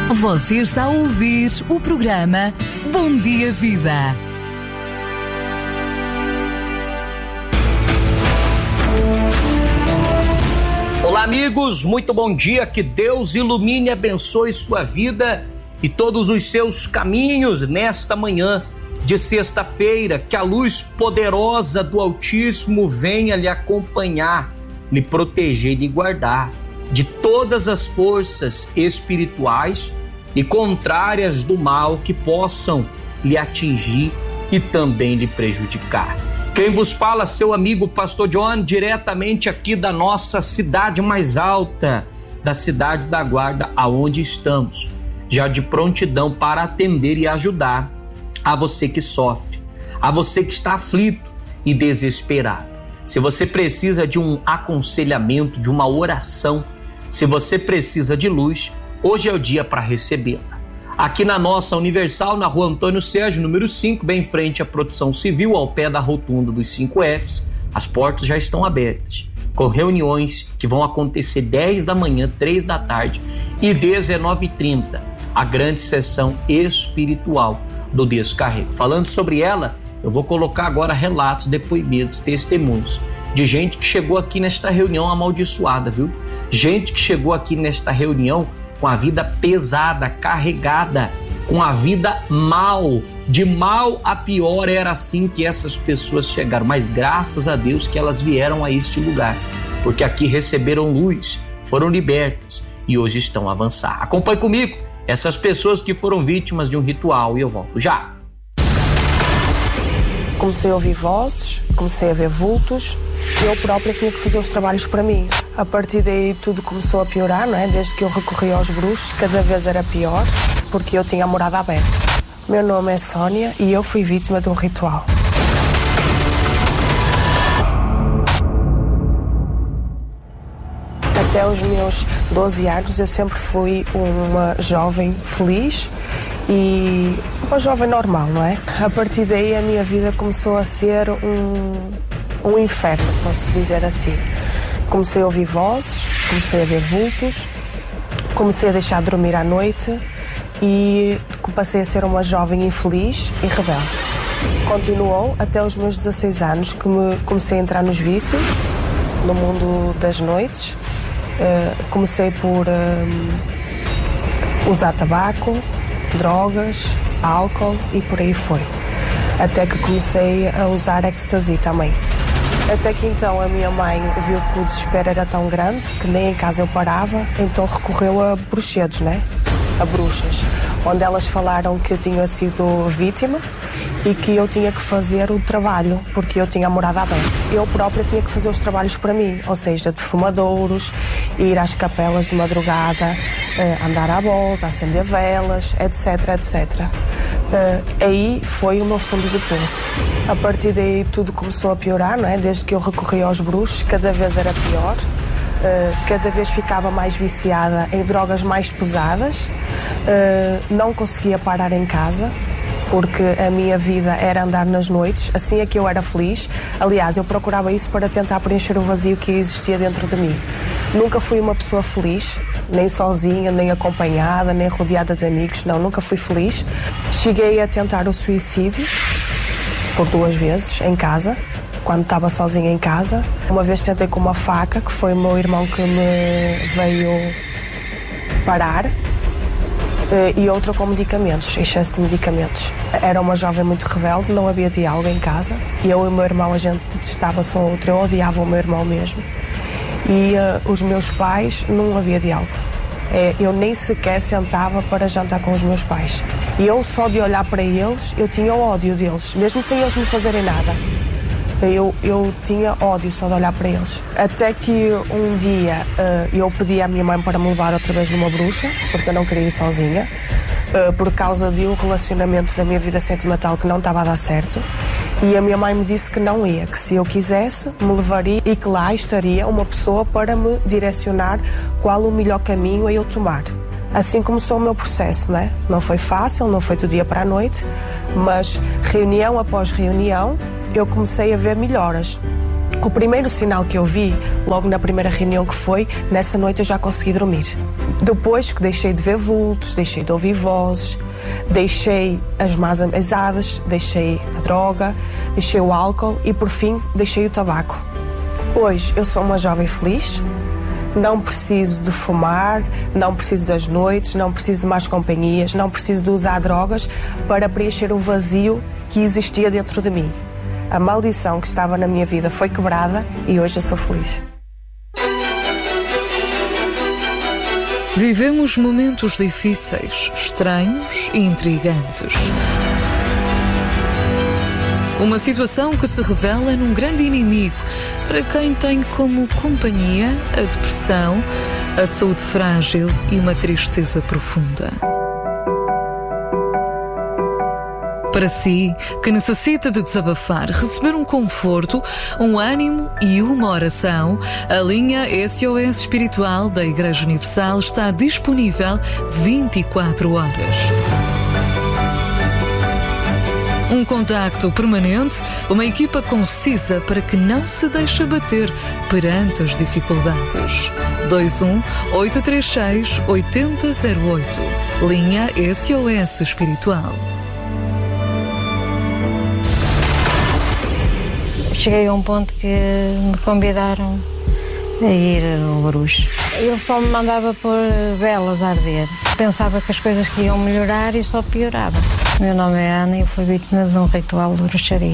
Você está a ouvir o programa Bom Dia Vida. Olá, amigos, muito bom dia, que Deus ilumine e abençoe sua vida e todos os seus caminhos nesta manhã de sexta-feira, que a luz poderosa do Altíssimo venha lhe acompanhar, lhe proteger e lhe guardar de todas as forças espirituais e contrárias do mal que possam lhe atingir e também lhe prejudicar. Quem vos fala, seu amigo Pastor John, diretamente aqui da nossa cidade mais alta, da cidade da Guarda, aonde estamos, já de prontidão para atender e ajudar a você que sofre, a você que está aflito e desesperado. Se você precisa de um aconselhamento, de uma oração, se você precisa de luz, hoje é o dia para recebê-la. Aqui na nossa Universal, na rua Antônio Sérgio, número 5, bem em frente à Proteção Civil, ao pé da rotunda dos 5 Fs, as portas já estão abertas, com reuniões que vão acontecer 10 da manhã, 3 da tarde e 19h30, a grande sessão espiritual do Descarrego. Falando sobre ela, eu vou colocar agora relatos, depoimentos, testemunhos de gente que chegou aqui nesta reunião amaldiçoada, viu? Gente que chegou aqui nesta reunião com a vida pesada, carregada, com a vida mal, de mal a pior. Era assim que essas pessoas chegaram, mas graças a Deus que elas vieram a este lugar, porque aqui receberam luz, foram libertas e hoje estão a avançar. Acompanhe comigo essas pessoas que foram vítimas de um ritual e eu volto já. Comecei a ouvir vozes, comecei a ver vultos, eu própria tinha que fazer os trabalhos para mim. A partir daí tudo começou a piorar, não é? Desde que eu recorri aos bruxos, cada vez era pior, porque eu tinha a morada aberta. Meu nome é Sónia e eu fui vítima de um ritual. Até os meus 12 anos eu sempre fui uma jovem feliz e uma jovem normal, não é? A partir daí a minha vida começou a ser um inferno, posso dizer assim. Comecei a ouvir vozes, comecei a ver vultos, comecei a deixar de dormir à noite e passei a ser uma jovem infeliz e rebelde. Continuou até os meus 16 anos que comecei a entrar nos vícios, no mundo das noites. Comecei por usar tabaco, drogas, álcool e por aí foi. Até que comecei a usar ecstasy também. Até que então a minha mãe viu que o desespero era tão grande que nem em casa eu parava, então recorreu a bruxedos, né? A bruxas, onde elas falaram que eu tinha sido vítima e que eu tinha que fazer o trabalho, porque eu tinha a morada aberta. Eu própria tinha que fazer os trabalhos para mim, ou seja, de fumadouros, ir às capelas de madrugada, andar à volta, acender velas, etc, etc. Aí foi o meu fundo de poço. A partir daí tudo começou a piorar, não é? Desde que eu recorri aos bruxos, cada vez era pior. Cada vez ficava mais viciada em drogas mais pesadas. Não conseguia parar em casa, porque a minha vida era andar nas noites, assim é que eu era feliz. Aliás, eu procurava isso para tentar preencher o vazio que existia dentro de mim. Nunca fui uma pessoa feliz, nem sozinha, nem acompanhada, nem rodeada de amigos, não, nunca fui feliz. Cheguei a tentar o suicídio por 2 vezes em casa, quando estava sozinha em casa. Uma vez tentei com uma faca, que foi o meu irmão que me veio parar, e outra com medicamentos, excesso de medicamentos. Era uma jovem muito rebelde, não havia diálogo em casa. Eu e o meu irmão, a gente detestava-se um ao outro, eu odiava o meu irmão mesmo. E os meus pais, não havia diálogo. Eu nem sequer sentava para jantar com os meus pais. E eu, só de olhar para eles, eu tinha ódio deles, mesmo sem eles me fazerem nada. Eu tinha ódio só de olhar para eles. Até que um dia eu pedi à minha mãe para me levar outra vez numa bruxa, porque eu não queria ir sozinha, por causa de um relacionamento na minha vida sentimental que não estava a dar certo. E a minha mãe me disse que não ia, que se eu quisesse me levaria e que lá estaria uma pessoa para me direcionar qual o melhor caminho a eu tomar. Assim começou o meu processo, né? Não foi fácil, não foi do dia para a noite, mas reunião após reunião eu comecei a ver melhoras. O primeiro sinal que eu vi, logo na primeira reunião que foi, nessa noite eu já consegui dormir. Depois que deixei de ver vultos, deixei de ouvir vozes, deixei as más amizades, deixei a droga, deixei o álcool e, por fim, deixei o tabaco. Hoje eu sou uma jovem feliz, não preciso de fumar, não preciso das noites, não preciso de más companhias, não preciso de usar drogas para preencher o vazio que existia dentro de mim. A maldição que estava na minha vida foi quebrada e hoje eu sou feliz. Vivemos momentos difíceis, estranhos e intrigantes. Uma situação que se revela num grande inimigo para quem tem como companhia a depressão, a saúde frágil e uma tristeza profunda. Para si, que necessita de desabafar, receber um conforto, um ânimo e uma oração, a linha SOS Espiritual da Igreja Universal está disponível 24 horas. Um contacto permanente, uma equipa concisa para que não se deixe abater perante as dificuldades. 21-836-8008. Linha SOS Espiritual. Cheguei a um ponto que me convidaram a ir ao Bruxo. Ele só me mandava pôr velas a arder. Pensava que as coisas que iam melhorar e só piorava. O meu nome é Ana e fui vítima de um ritual de bruxaria.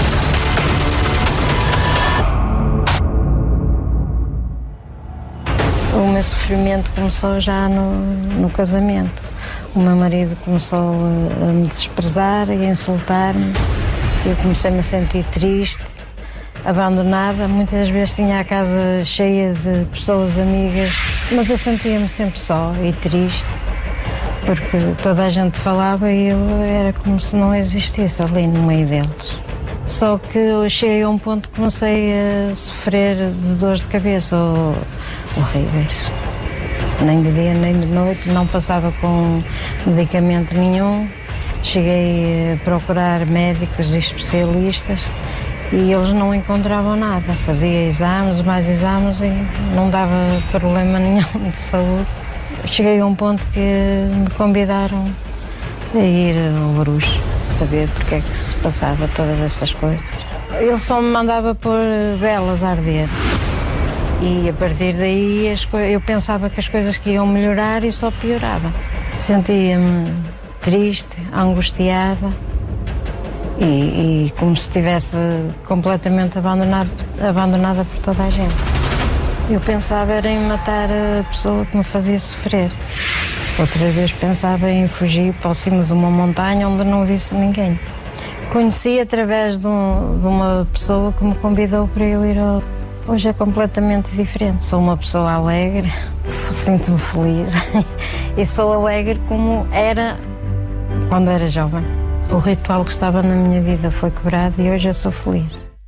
O meu sofrimento começou já no casamento. O meu marido começou a me desprezar e a insultar-me. Eu comecei-me a sentir triste, abandonada. Muitas das vezes tinha a casa cheia de pessoas amigas, mas eu sentia-me sempre só e triste, porque toda a gente falava e eu era como se não existisse ali no meio deles. Só que eu cheguei a um ponto que comecei a sofrer de dores de cabeça horríveis. Nem de dia nem de noite, não passava com medicamento nenhum. Cheguei a procurar médicos e especialistas e eles não encontravam nada. Fazia exames, mais exames e não dava problema nenhum de saúde. Cheguei a um ponto que me convidaram a ir ao Bruxo, saber porque é que se passava todas essas coisas. Ele só me mandava pôr velas a arder. E a partir daí eu pensava que as coisas que iam melhorar e só piorava. Sentia-me triste, angustiada e como se estivesse completamente abandonada por toda a gente. Eu pensava era em matar a pessoa que me fazia sofrer. Outra vez pensava em fugir para cima de uma montanha onde não visse ninguém. Conheci através de uma pessoa que me convidou para eu ir ao... Hoje é completamente diferente. Sou uma pessoa alegre, sinto-me feliz e sou alegre como era quando era jovem. O ritual que estava na minha vida foi quebrado e hoje eu sou feliz.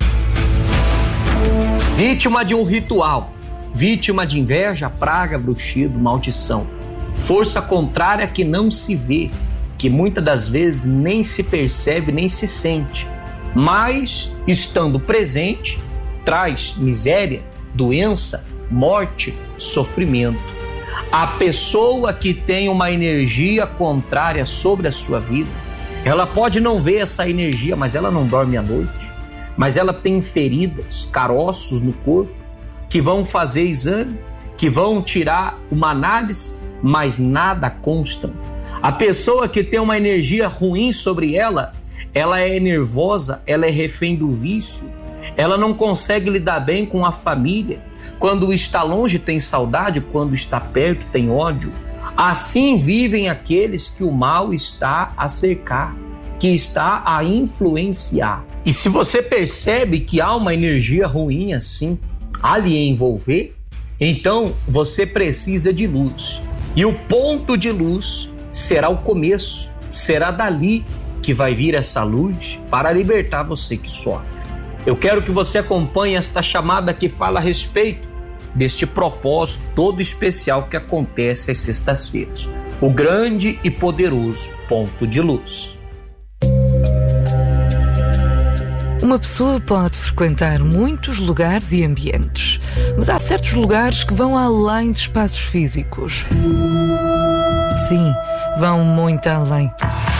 Vítima de um ritual, vítima de inveja, praga, bruxido, maldição. Força contrária que não se vê, que muitas das vezes nem se percebe, nem se sente. Mas, estando presente, traz miséria, doença, morte, sofrimento. A pessoa que tem uma energia contrária sobre a sua vida, ela pode não ver essa energia, mas ela não dorme à noite. Mas ela tem feridas, caroços no corpo, que vão fazer exame, que vão tirar uma análise, mas nada constam. A pessoa que tem uma energia ruim sobre ela é nervosa, ela é refém do vício, ela não consegue lidar bem com a família. Quando está longe tem saudade, quando está perto tem ódio. Assim vivem aqueles que o mal está a cercar, que está a influenciar. E se você percebe que há uma energia ruim assim a lhe envolver, então você precisa de luz. E o ponto de luz será o começo, será dali que vai vir essa luz para libertar você que sofre. Eu quero que você acompanhe esta chamada que fala a respeito deste propósito todo especial que acontece às sextas-feiras. O grande e poderoso ponto de luz. Uma pessoa pode frequentar muitos lugares e ambientes, mas há certos lugares que vão além de espaços físicos. Sim, vão muito além.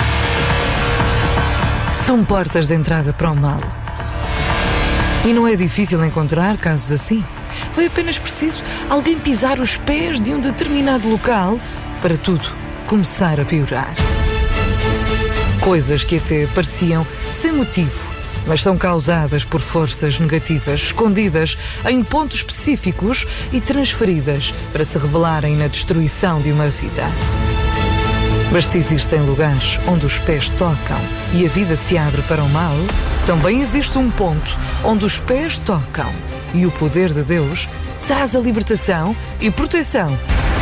São portas de entrada para o mal. E não é difícil encontrar casos assim. Foi apenas preciso alguém pisar os pés de um determinado local para tudo começar a piorar. Coisas que até pareciam sem motivo, mas são causadas por forças negativas escondidas em pontos específicos e transferidas para se revelarem na destruição de uma vida. Mas se existem lugares onde os pés tocam e a vida se abre para o mal, também existe um ponto onde os pés tocam e o poder de Deus traz a libertação e proteção.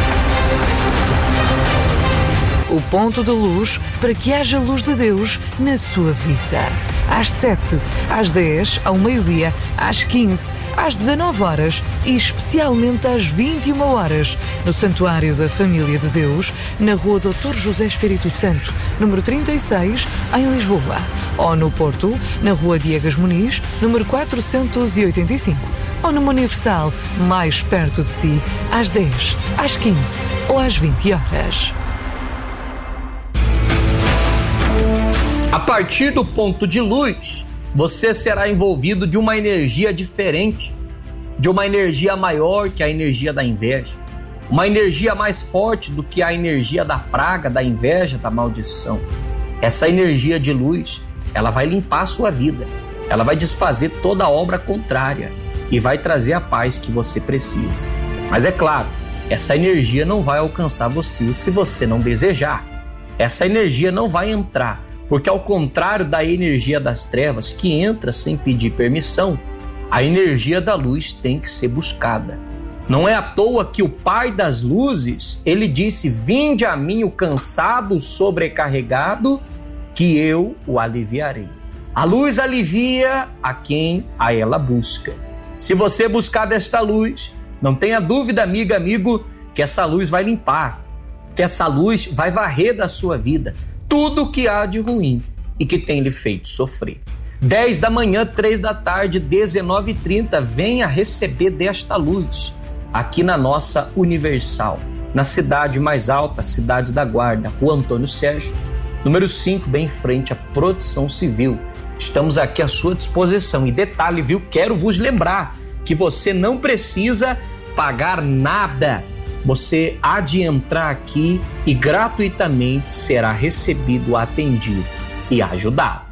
O ponto de luz para que haja luz de Deus na sua vida. Às 7, às 10, ao meio-dia, às 15, às 19 horas e especialmente às 21 horas, no Santuário da Família de Deus, na Rua Dr. José Espírito Santo, número 36, em Lisboa. Ou no Porto, na Rua Diegas Muniz, número 485. Ou numa Universal, mais perto de si, às 10, às 15 ou às 20 horas. A partir do ponto de luz, você será envolvido de uma energia diferente, de uma energia maior que a energia da inveja, uma energia mais forte do que a energia da praga, da inveja, da maldição. Essa energia de luz, ela vai limpar a sua vida, ela vai desfazer toda a obra contrária e vai trazer a paz que você precisa. Mas é claro, essa energia não vai alcançar você se você não desejar. Essa energia não vai entrar, porque ao contrário da energia das trevas, que entra sem pedir permissão, a energia da luz tem que ser buscada. Não é à toa que o Pai das Luzes, ele disse: vinde a mim o cansado, o sobrecarregado, que eu o aliviarei. A luz alivia a quem a ela busca. Se você buscar desta luz, não tenha dúvida, amiga, amigo, que essa luz vai limpar, que essa luz vai varrer da sua vida tudo o que há de ruim e que tem lhe feito sofrer. 10 da manhã, 3 da tarde, 19h30, venha receber desta luz aqui na nossa Universal, na cidade mais alta, Cidade da Guarda, Rua Antônio Sérgio, número 5, bem em frente à Proteção Civil. Estamos aqui à sua disposição. E detalhe, viu? Quero vos lembrar que você não precisa pagar nada. Você há de entrar aqui e gratuitamente será recebido, atendido e ajudado.